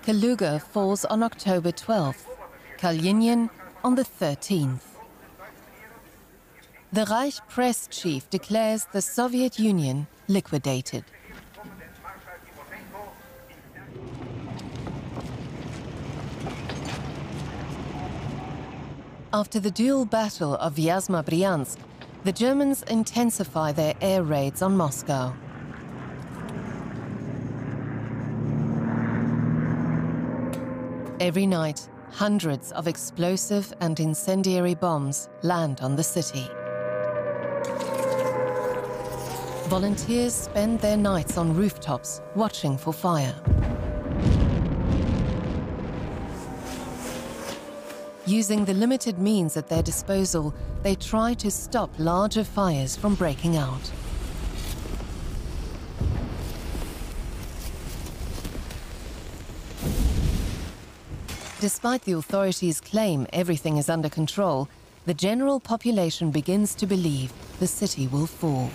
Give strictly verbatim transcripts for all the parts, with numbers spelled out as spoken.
Kaluga falls on October twelfth, Kalinin on the thirteenth. The Reich press chief declares the Soviet Union liquidated. After the dual battle of Vyazma-Bryansk, the Germans intensify their air raids on Moscow. Every night, hundreds of explosive and incendiary bombs land on the city. Volunteers spend their nights on rooftops, watching for fire. Using the limited means at their disposal, they try to stop larger fires from breaking out. Despite the authorities' claim everything is under control, the general population begins to believe the city will fall.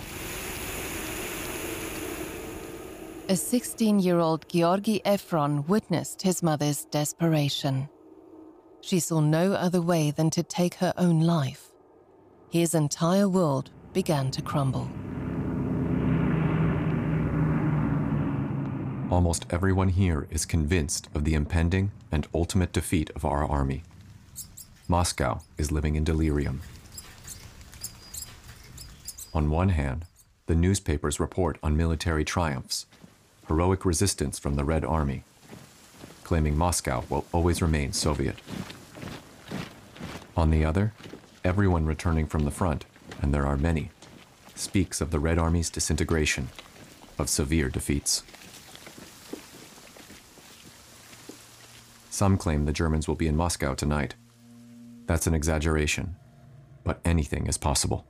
A sixteen-year-old Georgy Efron witnessed his mother's desperation. She saw no other way than to take her own life. His entire world began to crumble. Almost everyone here is convinced of the impending and ultimate defeat of our army. Moscow is living in delirium. On one hand, the newspapers report on military triumphs, heroic resistance from the Red Army, claiming Moscow will always remain Soviet. On the other, everyone returning from the front, and there are many, speaks of the Red Army's disintegration, of severe defeats. Some claim the Germans will be in Moscow tonight. That's an exaggeration, but anything is possible.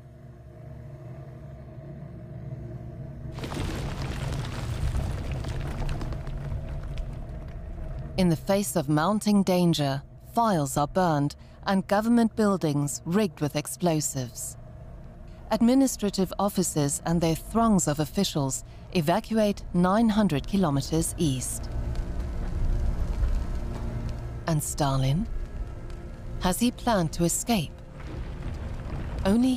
In the face of mounting danger, files are burned and government buildings rigged with explosives. Administrative officers and their throngs of officials evacuate nine hundred kilometers east. And Stalin? Has he planned to escape? Only